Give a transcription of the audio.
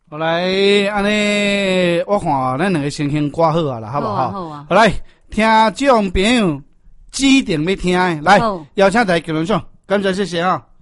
后来安尼，我看咱两个先挂好啊啦，好不好？ 好啊。 好来，听众朋友指定要听的，来邀请大家结论上，感谢谢谢啊。